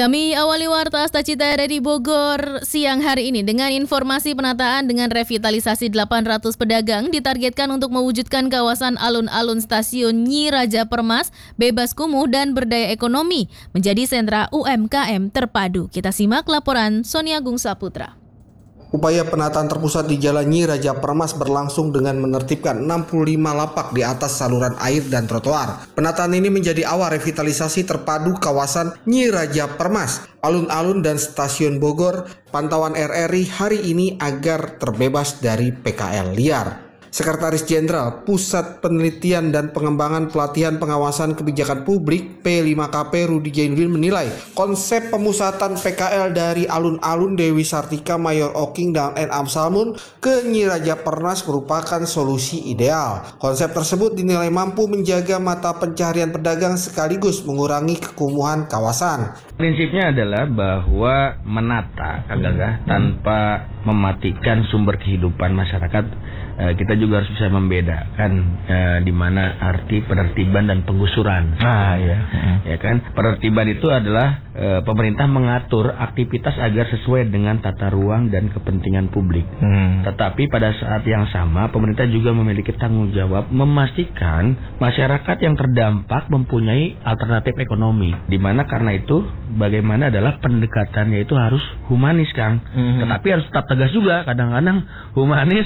Kami awali Warta Asta Cita dari Bogor siang hari ini dengan informasi penataan dengan revitalisasi 800 pedagang ditargetkan untuk mewujudkan kawasan alun-alun stasiun Nyi Raja Permas bebas kumuh dan berdaya ekonomi menjadi sentra UMKM terpadu. Kita simak laporan Sonia Agung Saputra. Upaya penataan terpusat di Jalan Nyi Raja Permas berlangsung dengan menertibkan 65 lapak di atas saluran air dan trotoar. Penataan ini menjadi awal revitalisasi terpadu kawasan Nyi Raja Permas, alun-alun dan stasiun Bogor. Pantauan RRI hari ini agar terbebas dari PKL liar. Sekretaris Jenderal Pusat Penelitian dan Pengembangan Pelatihan Pengawasan Kebijakan Publik P5KP Rudi Jainuddin menilai konsep pemusatan PKL dari alun-alun Dewi Sartika, Mayor Oking, dan N. Amsalmun ke Nyi Raja Permas merupakan solusi ideal. Konsep tersebut dinilai mampu menjaga mata pencaharian pedagang sekaligus mengurangi kekumuhan kawasan. Prinsipnya adalah bahwa menata tanpa mematikan sumber kehidupan masyarakat. Kita juga harus bisa membedakan di mana arti penertiban dan penggusuran. Ya kan? Penertiban itu adalah pemerintah mengatur aktivitas agar sesuai dengan tata ruang dan kepentingan publik. Tetapi pada saat yang sama pemerintah juga memiliki tanggung jawab memastikan masyarakat yang terdampak mempunyai alternatif ekonomi. Di mana karena itu bagaimana adalah pendekatannya itu harus humanis, Kang. Tetapi harus tetap tegas juga. Kadang-kadang humanis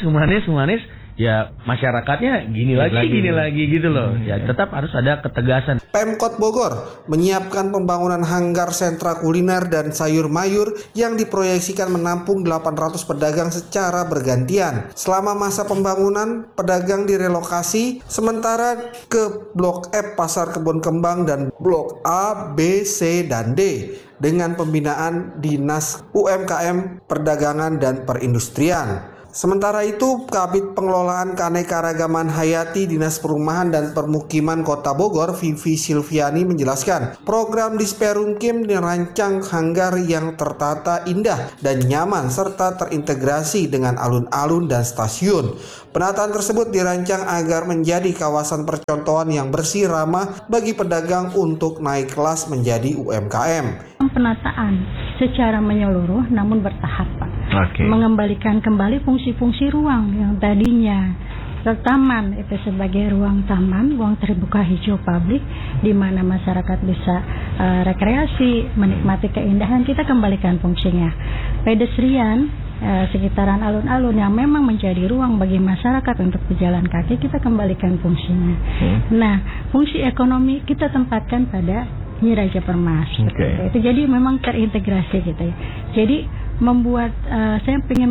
ya masyarakatnya gini lagi gitu loh. Ya tetap harus ada ketegasan. Pemkot Bogor menyiapkan pembangunan hanggar sentra kuliner dan sayur mayur yang diproyeksikan menampung 800 pedagang secara bergantian. Selama masa pembangunan, pedagang direlokasi sementara ke Blok F Pasar Kebon Kembang dan Blok A, B, C, dan D dengan pembinaan Dinas UMKM, Perdagangan dan Perindustrian. Sementara itu, Kabid Pengelolaan Keanekaragaman Hayati Dinas Perumahan dan Permukiman Kota Bogor, Vivi Silviani menjelaskan, program Disperumkim dirancang hanggar yang tertata indah dan nyaman serta terintegrasi dengan alun-alun dan stasiun. Penataan tersebut dirancang agar menjadi kawasan percontohan yang bersih, ramah bagi pedagang untuk naik kelas menjadi UMKM. Penataan secara menyeluruh namun bertahap, Pak. Mengembalikan kembali fungsi-fungsi ruang yang tadinya taman itu sebagai ruang taman, ruang terbuka hijau publik di mana masyarakat bisa rekreasi, menikmati keindahan, kita kembalikan fungsinya. Pedestrian sekitaran alun-alun yang memang menjadi ruang bagi masyarakat untuk berjalan kaki, kita kembalikan fungsinya. Nah, fungsi ekonomi kita tempatkan pada Nyi Raja Permas. Itu jadi memang terintegrasi gitu ya. Jadi membuat saya ingin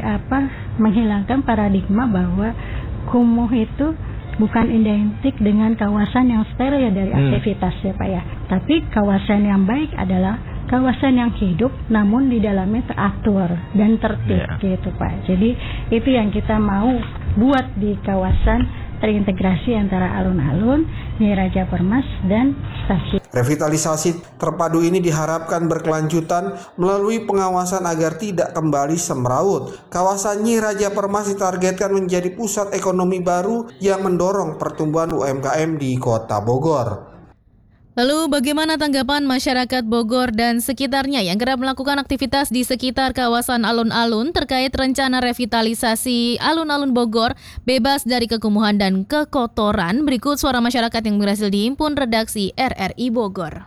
menghilangkan paradigma bahwa kumuh itu bukan identik dengan kawasan yang steril dari aktivitas ya Pak ya. Tapi kawasan yang baik adalah kawasan yang hidup namun di dalamnya teratur dan tertib gitu Pak. Jadi itu yang kita mau buat di kawasan terintegrasi antara alun-alun, Nyi Raja Permas dan stasiun. Revitalisasi terpadu ini diharapkan berkelanjutan melalui pengawasan agar tidak kembali semrawut. Kawasan Nyi Raja Permas ditargetkan menjadi pusat ekonomi baru yang mendorong pertumbuhan UMKM di Kota Bogor. Lalu bagaimana tanggapan masyarakat Bogor dan sekitarnya yang kerap melakukan aktivitas di sekitar kawasan alun-alun terkait rencana revitalisasi alun-alun Bogor bebas dari kekumuhan dan kekotoran? Berikut suara masyarakat yang berhasil dihimpun redaksi RRI Bogor.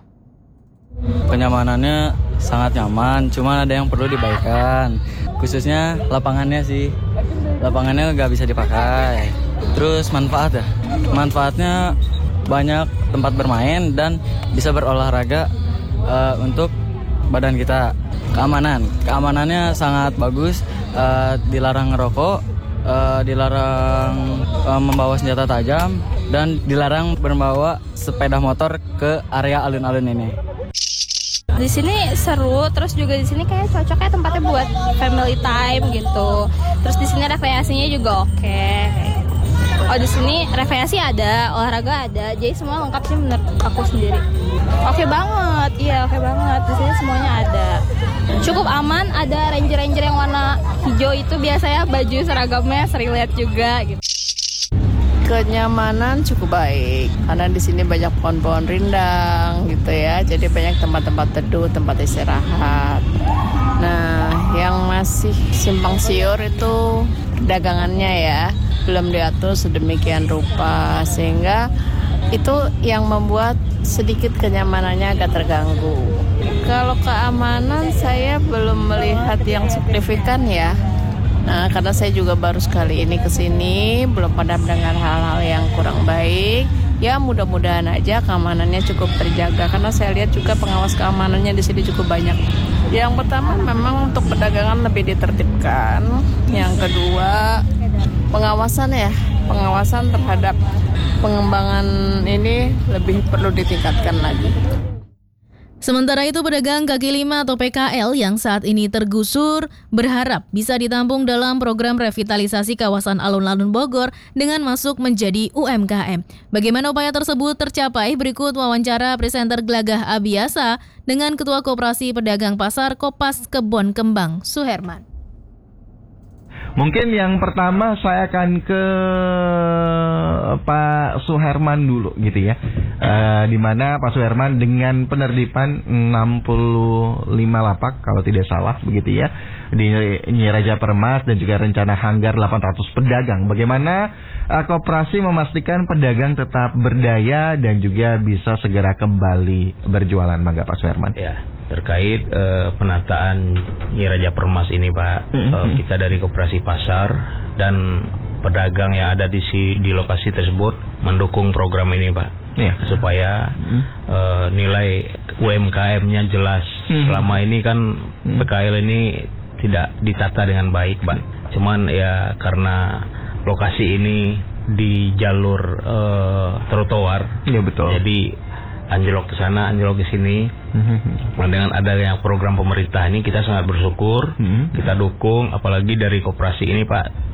Kenyamanannya sangat nyaman, cuma ada yang perlu dibaikan. Khususnya lapangannya sih. Lapangannya nggak bisa dipakai. Terus manfaatnya banyak tempat bermain dan bisa berolahraga untuk badan kita. Keamanannya sangat bagus, dilarang ngerokok, dilarang membawa senjata tajam, dan dilarang membawa sepeda motor ke area alun-alun ini. Di sini seru, terus juga di sini kayak cocoknya tempatnya buat family time gitu. Terus di sini rekreasinya juga oke. Oh, di sini rekreasi ada, olahraga ada, jadi semua lengkap sih menurut aku sendiri. Oke banget. Di sini semuanya ada. Cukup aman, ada ranger-ranger yang warna hijau itu biasanya baju seragamnya sering lihat juga gitu. kenyamanan cukup baik karena di sini banyak pohon-pohon rindang gitu ya. Jadi banyak tempat-tempat teduh, tempat istirahat. Nah, yang masih simpang siur itu dagangannya ya, belum diatur sedemikian rupa sehingga itu yang membuat sedikit kenyamanannya agak terganggu. Kalau keamanan saya belum melihat yang signifikan ya. Nah, karena saya juga baru sekali ini ke sini, belum pernah mendengar hal-hal yang kurang baik. Ya, mudah-mudahan aja keamanannya cukup terjaga karena saya lihat juga pengawas keamanannya di sini cukup banyak. Yang pertama memang untuk perdagangan lebih ditertibkan. Yang kedua, pengawasan terhadap pengembangan ini lebih perlu ditingkatkan lagi. Sementara itu pedagang kaki lima atau PKL yang saat ini tergusur berharap bisa ditampung dalam program revitalisasi kawasan alun-alun Bogor dengan masuk menjadi UMKM. Bagaimana upaya tersebut tercapai? Berikut wawancara presenter Gelagah Abiasa dengan Ketua Koperasi Pedagang Pasar Kopas Kebon Kembang, Suherman. Mungkin yang pertama saya akan ke Pak Suherman dulu gitu ya. Di mana Pak Suherman dengan penertiban 65 lapak kalau tidak salah begitu ya di Nyiraja Permas dan juga rencana hanggar 800 pedagang. Bagaimana koperasi memastikan pedagang tetap berdaya dan juga bisa segera kembali berjualan, mangga Pak Suherman? Ya, terkait penataan Nyiraja Permas ini Pak, kita dari Koperasi Pasar dan pedagang yang ada di lokasi tersebut mendukung program ini Pak, supaya nilai UMKM-nya jelas. Selama ini kan PKL ini tidak ditata dengan baik Pak, cuman ya karena lokasi ini di jalur trotoar, ya betul. Jadi anjlok ke sana, anjlok ke sini. Dengan adanya program pemerintah ini kita sangat bersyukur, kita dukung, apalagi dari koperasi ini Pak.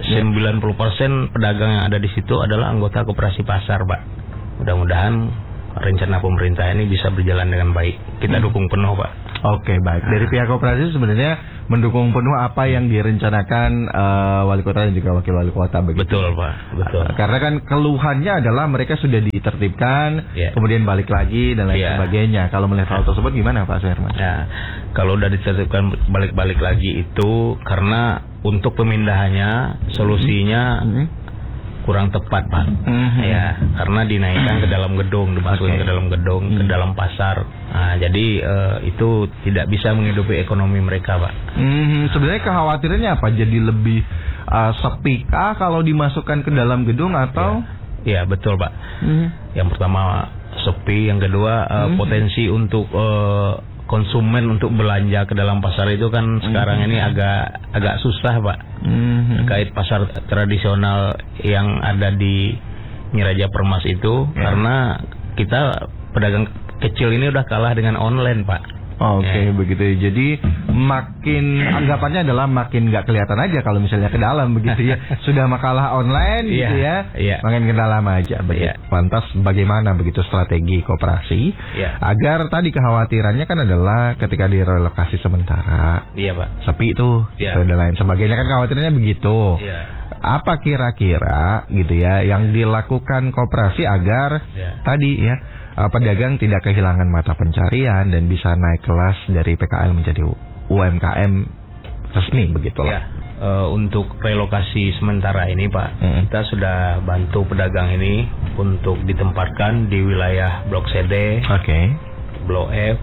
90% pedagang yang ada di situ adalah anggota koperasi pasar Pak. Mudah-mudahan rencana pemerintah ini bisa berjalan dengan baik. Kita dukung penuh Pak. Oke, baik. Dari pihak koperasi sebenarnya mendukung penuh apa yang direncanakan wali kota dan juga wakil wali kota begitu. Betul Pak, betul. Karena kan keluhannya adalah mereka sudah ditertibkan, kemudian balik lagi dan lain sebagainya. Kalau melihat hal tersebut gimana Pak Suherman? Ya, kalau udah ditertibkan balik-balik lagi itu karena untuk pemindahannya solusinya kurang tepat Pak. Ya, karena dinaikkan ke dalam gedung, dimasukin ke dalam gedung, ke dalam pasar. Nah, jadi itu tidak bisa menghidupi ekonomi mereka Pak. Sebenarnya kekhawatirannya apa? Jadi lebih sepi kah kalau dimasukkan ke dalam gedung atau? Ya betul Pak. Yang pertama sepi, yang kedua potensi untuk konsumen untuk belanja ke dalam pasar itu kan sekarang ini agak susah Pak. Terkait pasar tradisional yang ada di Nyiraja Permas itu, karena kita pedagang kecil ini udah kalah dengan online Pak. Oke, begitu ya. Jadi makin anggapannya adalah makin nggak kelihatan aja kalau misalnya ke dalam begitu ya. Sudah makalah online gitu ya. Makin ke dalam aja. Lantas bagaimana begitu strategi koperasi agar tadi kekhawatirannya kan adalah ketika direlokasi sementara. Iya Pak. Sepi itu dan lain sebagainya kan kekhawatirannya begitu. Apa kira-kira gitu ya yang dilakukan koperasi agar tadi ya pedagang tidak kehilangan mata pencarian dan bisa naik kelas dari PKL menjadi UMKM resmi begitulah. Untuk relokasi sementara ini Pak, kita sudah bantu pedagang ini untuk ditempatkan di wilayah Blok CD, Blok F,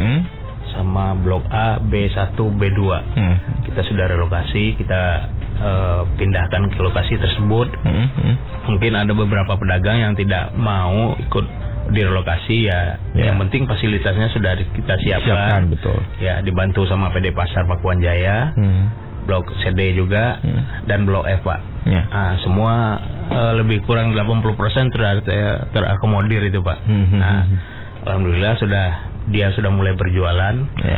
sama Blok A, B1, B2. Kita sudah relokasi, kita pindahkan ke lokasi tersebut. Mungkin ada beberapa pedagang yang tidak mau ikut direlokasi yang penting fasilitasnya sudah kita siapkan. Betul. Ya, dibantu sama PD Pasar Pakuan Jaya, Blok CD juga, dan Blok F Pak. Semua lebih kurang 80% terakomodir itu Pak. Nah, alhamdulillah dia sudah mulai berjualan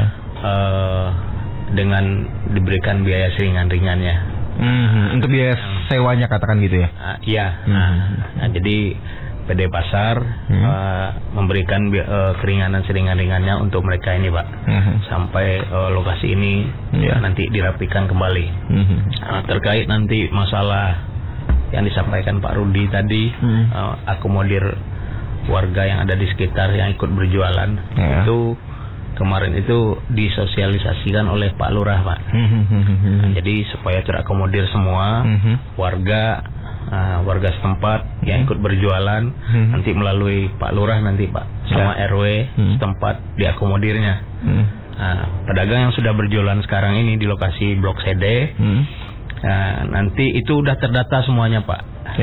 dengan diberikan biaya ringan-ringannya. Untuk biaya sewanya katakan gitu ya? Nah, jadi PD Pasar memberikan keringanan seringan-ringannya untuk mereka ini Pak, sampai lokasi ini nanti dirapikan kembali. Terkait nanti masalah yang disampaikan Pak Rudi tadi, akomodir warga yang ada di sekitar yang ikut berjualan, itu kemarin itu disosialisasikan oleh Pak Lurah, Pak. Jadi supaya terakomodir semua warga setempat yang ikut berjualan, nanti melalui Pak Lurah nanti Pak sama RW setempat diakomodirnya. Pedagang yang sudah berjualan sekarang ini di lokasi Blok CD, nanti itu udah terdata semuanya Pak,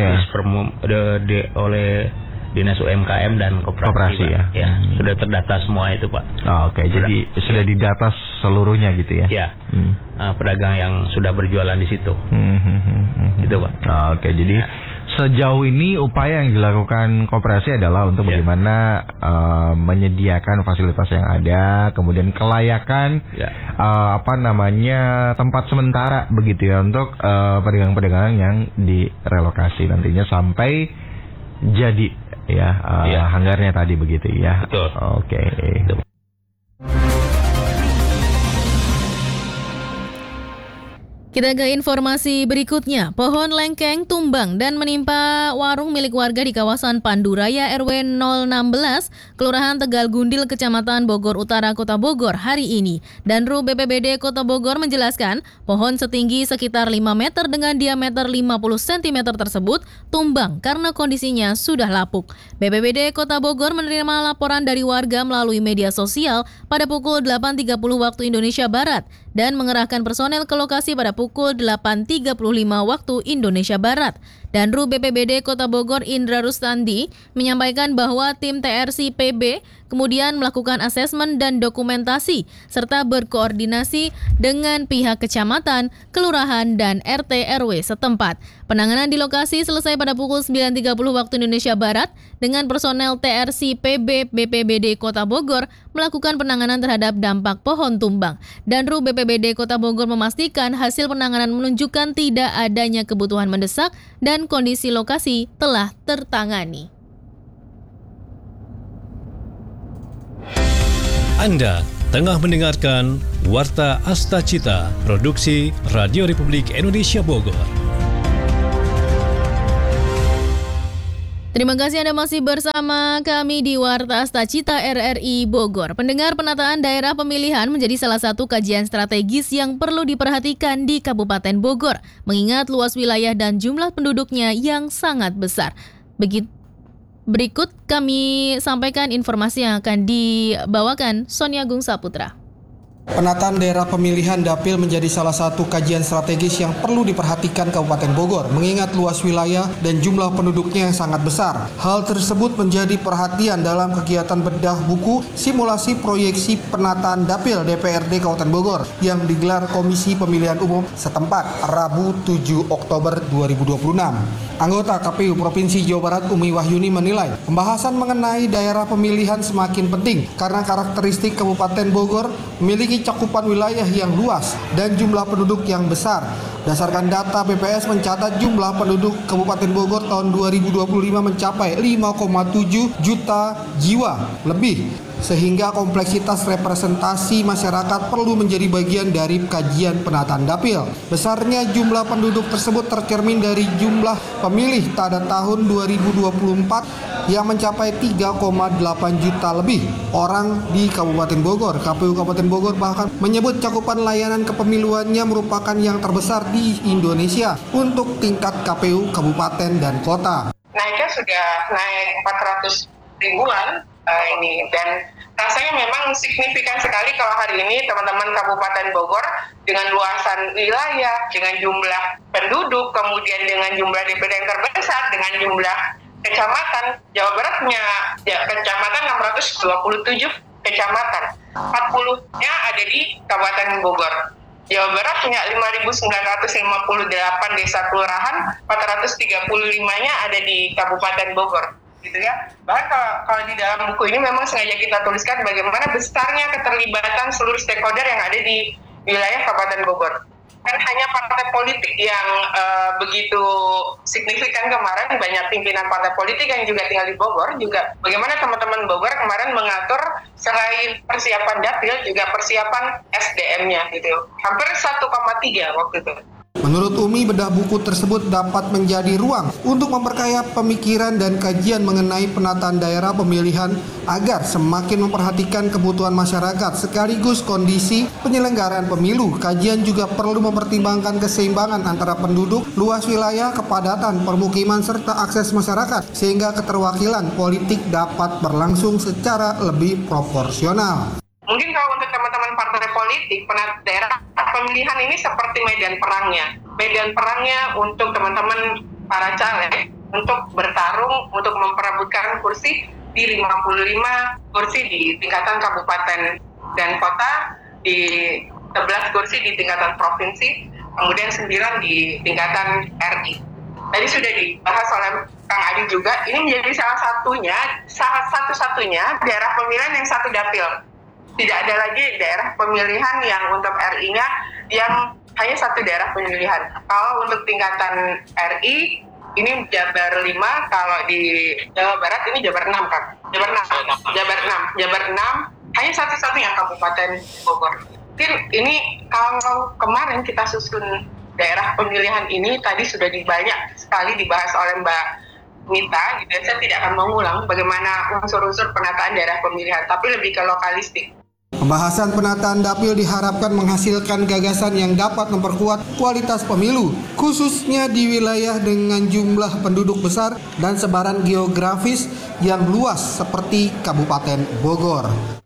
oleh Dinas UMKM dan Koperasi ya. Sudah terdata semua itu Pak. Oke, jadi sudah didata seluruhnya gitu ya? Ya, pedagang yang sudah berjualan di situ. Gitu Pak. Oke, jadi sejauh ini upaya yang dilakukan Koperasi adalah untuk bagaimana menyediakan fasilitas yang ada, kemudian kelayakan tempat sementara begitu ya untuk pedagang-pedagang yang direlokasi nantinya sampai jadi hanggarnya tadi begitu ya. Betul. Oke. Kita ke informasi berikutnya. Pohon lengkeng tumbang dan menimpa warung milik warga di kawasan Panduraya RW 016, Kelurahan Tegal Gundil, Kecamatan Bogor Utara, Kota Bogor hari ini. Danru BPBD Kota Bogor menjelaskan, pohon setinggi sekitar 5 meter dengan diameter 50 cm tersebut tumbang karena kondisinya sudah lapuk. BPBD Kota Bogor menerima laporan dari warga melalui media sosial pada pukul 8.30 waktu Indonesia Barat dan mengerahkan personel ke lokasi pada pukul 8.35 waktu Indonesia Barat. Danru BPBD Kota Bogor Indra Rustandi menyampaikan bahwa tim TRC PB kemudian melakukan asesmen dan dokumentasi serta berkoordinasi dengan pihak kecamatan, kelurahan, dan RT RW setempat. Penanganan di lokasi selesai pada pukul 9.30 waktu Indonesia Barat dengan personel TRC PB BPBD Kota Bogor melakukan penanganan terhadap dampak pohon tumbang. Danru BPBD Kota Bogor memastikan hasil penanganan menunjukkan tidak adanya kebutuhan mendesak dan kondisi lokasi telah tertangani. Anda tengah mendengarkan Warta Astacita, produksi Radio Republik Indonesia Bogor. Terima kasih Anda masih bersama kami di Warta Astacita RRI Bogor. Pendengar, penataan daerah pemilihan menjadi salah satu kajian strategis yang perlu diperhatikan di Kabupaten Bogor, mengingat luas wilayah dan jumlah penduduknya yang sangat besar. Berikut kami sampaikan informasi yang akan dibawakan Sonia Gung Saputra. Penataan daerah pemilihan Dapil menjadi salah satu kajian strategis yang perlu diperhatikan Kabupaten Bogor, mengingat luas wilayah dan jumlah penduduknya yang sangat besar. Hal tersebut menjadi perhatian dalam kegiatan bedah buku simulasi proyeksi penataan Dapil DPRD Kabupaten Bogor yang digelar Komisi Pemilihan Umum setempat Rabu 7 Oktober 2026. Anggota KPU Provinsi Jawa Barat Umi Wahyuni menilai pembahasan mengenai daerah pemilihan semakin penting karena karakteristik Kabupaten Bogor memiliki cakupan wilayah yang luas dan jumlah penduduk yang besar. Berdasarkan data BPS mencatat jumlah penduduk Kabupaten Bogor tahun 2025 mencapai 5,7 juta jiwa lebih, sehingga kompleksitas representasi masyarakat perlu menjadi bagian dari kajian penataan Dapil. Besarnya jumlah penduduk tersebut tercermin dari jumlah pemilih pada tahun 2024 yang mencapai 3,8 juta lebih orang di Kabupaten Bogor. KPU Kabupaten Bogor bahkan menyebut cakupan layanan kepemiluannya merupakan yang terbesar di Indonesia untuk tingkat KPU kabupaten dan kota. Naiknya sudah naik 400 ribuan ini, dan rasanya memang signifikan sekali kalau hari ini teman-teman Kabupaten Bogor dengan luasan wilayah, dengan jumlah penduduk, kemudian dengan jumlah DPD yang terbesar, dengan jumlah kecamatan. Jawa Barat punya kecamatan 627 kecamatan, 40-nya ada di Kabupaten Bogor. Jawa Barat punya 5.958 desa kelurahan, 435-nya ada di Kabupaten Bogor, gitu ya. Bahkan kalau di dalam buku ini memang sengaja kita tuliskan bagaimana besarnya keterlibatan seluruh stakeholder yang ada di wilayah Kabupaten Bogor. Kan hanya partai politik yang begitu signifikan kemarin, banyak pimpinan partai politik yang juga tinggal di Bogor, juga bagaimana teman-teman Bogor kemarin mengatur selain persiapan dapil juga persiapan SDM-nya gitu. Hampir 1,3 waktu itu. Menurut Umi, bedah buku tersebut dapat menjadi ruang untuk memperkaya pemikiran dan kajian mengenai penataan daerah pemilihan agar semakin memperhatikan kebutuhan masyarakat sekaligus kondisi penyelenggaraan pemilu. Kajian juga perlu mempertimbangkan keseimbangan antara penduduk, luas wilayah, kepadatan permukiman, serta akses masyarakat sehingga keterwakilan politik dapat berlangsung secara lebih proporsional. Mungkin kalau untuk teman-teman partai politik, penataan daerah pemilihan ini seperti medan perangnya. Medan perangnya untuk teman-teman para caleg untuk bertarung untuk memperebutkan kursi di 55 kursi di tingkatan kabupaten dan kota, di 11 kursi di tingkatan provinsi, kemudian 9 di tingkatan RI. Tadi sudah dibahas oleh Kang Adi juga, ini menjadi salah satu-satunya daerah pemilihan yang satu dapil. Tidak ada lagi daerah pemilihan yang untuk RI-nya yang hanya satu daerah pemilihan. Kalau untuk tingkatan RI, ini Jabar 5, kalau di Jawa Barat ini Jabar 6, Kak. Jabar 6, hanya satu-satunya Kabupaten Bogor. Mungkin ini kalau kemarin kita susun daerah pemilihan ini, tadi sudah banyak sekali dibahas oleh Mbak Mita, gitu. Saya tidak akan mengulang bagaimana unsur-unsur penataan daerah pemilihan, tapi lebih ke lokalistik. Pembahasan penataan dapil diharapkan menghasilkan gagasan yang dapat memperkuat kualitas pemilu, khususnya di wilayah dengan jumlah penduduk besar dan sebaran geografis yang luas seperti Kabupaten Bogor.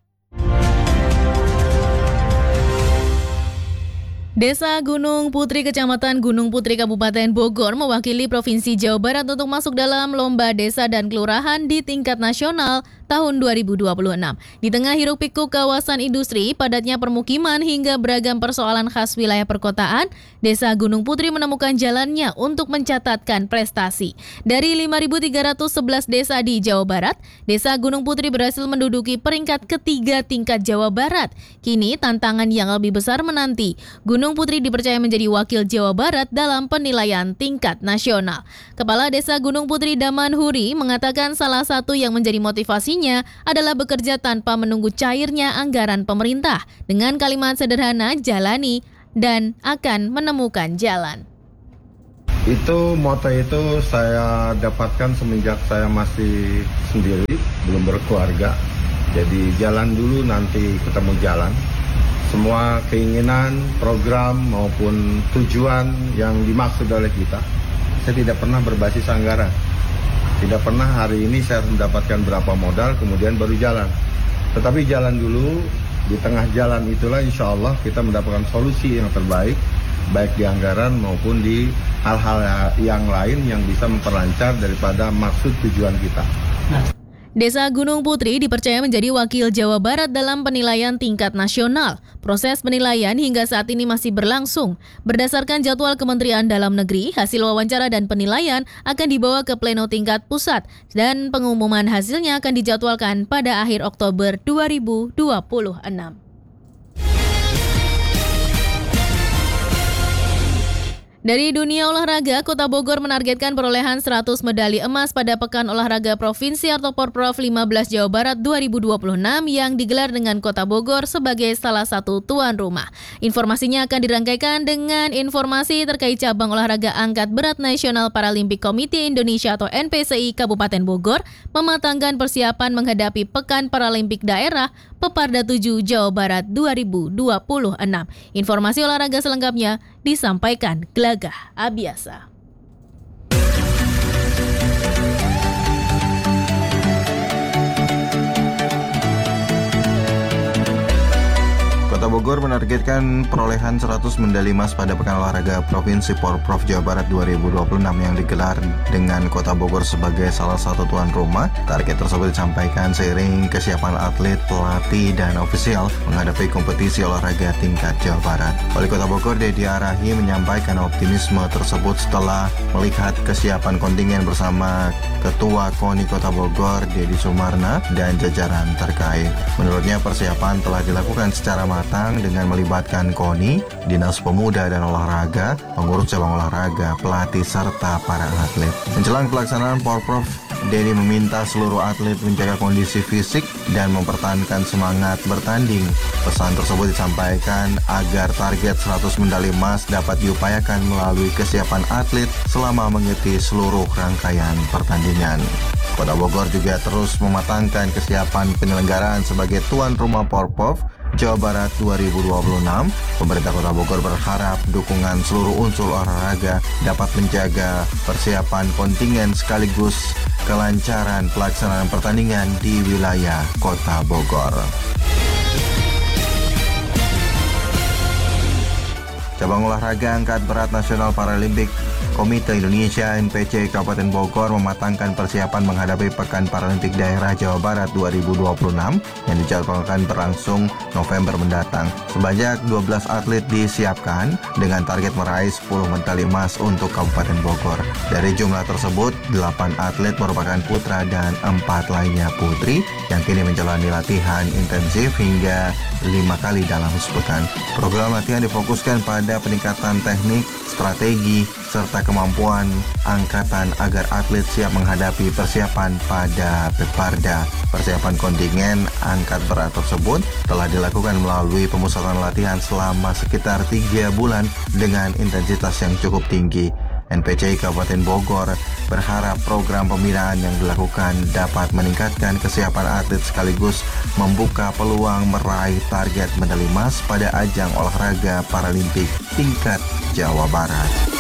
Desa Gunung Putri, Kecamatan Gunung Putri, Kabupaten Bogor mewakili Provinsi Jawa Barat untuk masuk dalam Lomba Desa dan Kelurahan di tingkat nasional tahun 2026. Di tengah hiruk-pikuk kawasan industri, padatnya permukiman hingga beragam persoalan khas wilayah perkotaan, Desa Gunung Putri menemukan jalannya untuk mencatatkan prestasi. Dari 5.311 desa di Jawa Barat, Desa Gunung Putri berhasil menduduki peringkat ketiga tingkat Jawa Barat. Kini tantangan yang lebih besar menanti. Gunung Putri dipercaya menjadi wakil Jawa Barat dalam penilaian tingkat nasional. Kepala Desa Gunung Putri Daman Huri mengatakan salah satu yang menjadi motivasinya adalah bekerja tanpa menunggu cairnya anggaran pemerintah. Dengan kalimat sederhana, jalani dan akan menemukan jalan. Itu moto itu saya dapatkan semenjak saya masih sendiri, belum berkeluarga. Jadi jalan dulu, nanti ketemu jalan. Semua keinginan, program maupun tujuan yang dimaksud oleh kita, saya tidak pernah berbasis anggaran. Tidak pernah hari ini saya mendapatkan berapa modal kemudian baru jalan. Tetapi jalan dulu, di tengah jalan itulah insya Allah kita mendapatkan solusi yang terbaik, baik di anggaran maupun di hal-hal yang lain yang bisa memperlancar daripada maksud tujuan kita. Desa Gunung Putri dipercaya menjadi wakil Jawa Barat dalam penilaian tingkat nasional. Proses penilaian hingga saat ini masih berlangsung. Berdasarkan jadwal Kementerian Dalam Negeri, hasil wawancara dan penilaian akan dibawa ke pleno tingkat pusat dan pengumuman hasilnya akan dijadwalkan pada akhir Oktober 2026. Dari dunia olahraga, Kota Bogor menargetkan perolehan 100 medali emas pada Pekan Olahraga Provinsi atau Porprov 15 Jawa Barat 2026 yang digelar dengan Kota Bogor sebagai salah satu tuan rumah. Informasinya akan dirangkaikan dengan informasi terkait cabang olahraga angkat berat Nasional Paralimpik Komite Indonesia atau NPCI Kabupaten Bogor mematangkan persiapan menghadapi Pekan Paralimpik Daerah Peparda 7 Jawa Barat 2026. Informasi olahraga selengkapnya disampaikan Gelagah Abiasa. Kota Bogor menargetkan perolehan 100 medali emas pada Pekan Olahraga Provinsi Porprov Jawa Barat 2026 yang digelar dengan Kota Bogor sebagai salah satu tuan rumah. Target tersebut disampaikan seiring kesiapan atlet, pelatih, dan ofisial menghadapi kompetisi olahraga tingkat Jawa Barat. Wali Kota Bogor Dedi Arahi menyampaikan optimisme tersebut setelah melihat kesiapan kontingen bersama Ketua KONI Kota Bogor Dedi Sumarna dan jajaran terkait. Menurutnya persiapan telah dilakukan secara matang matang dengan melibatkan KONI, Dinas Pemuda dan Olahraga, pengurus cabang olahraga, pelatih, serta para atlet. Menjelang pelaksanaan Porprov, Denny meminta seluruh atlet menjaga kondisi fisik dan mempertahankan semangat bertanding. Pesan tersebut disampaikan agar target 100 medali emas dapat diupayakan melalui kesiapan atlet selama mengikuti seluruh rangkaian pertandingan. Kota Bogor juga terus mematangkan kesiapan penyelenggaraan sebagai tuan rumah Porprov Jawa Barat 2026. Pemerintah Kota Bogor berharap dukungan seluruh unsur olahraga dapat menjaga persiapan kontingen sekaligus kelancaran pelaksanaan pertandingan di wilayah Kota Bogor. Cabang olahraga angkat berat nasional Paralimpik Komite Indonesia NPC Kabupaten Bogor mematangkan persiapan menghadapi Pekan Paralimpik Daerah Jawa Barat 2026 yang dijadwalkan berlangsung November mendatang. Sebanyak 12 atlet disiapkan dengan target meraih 10 medali emas untuk Kabupaten Bogor. Dari jumlah tersebut, 8 atlet merupakan putra dan 4 lainnya putri yang kini menjalani latihan intensif hingga 5 kali dalam sepekan. Program latihan difokuskan pada peningkatan teknik, strategi, serta kemampuan angkatan agar atlet siap menghadapi persiapan pada Peparda. Persiapan kontingen angkat berat tersebut telah dilakukan melalui pemusatan latihan selama sekitar 3 bulan dengan intensitas yang cukup tinggi. NPC Kabupaten Bogor berharap program pembinaan yang dilakukan dapat meningkatkan kesiapan atlet sekaligus membuka peluang meraih target medali emas pada ajang olahraga Paralimpik tingkat Jawa Barat.